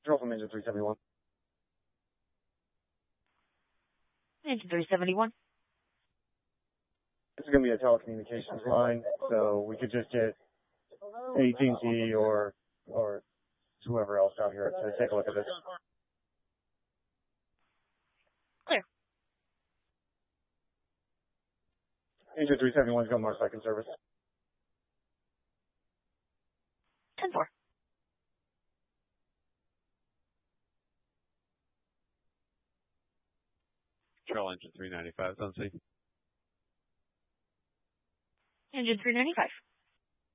Control from Engine 371. Engine 371. This is going to be a telecommunications line, so we could just get AT&T or whoever else out here to take a look at this. Clear. Engine 371 is going to mark second service. 10-4. Control Engine 395 is on scene. Engine 395.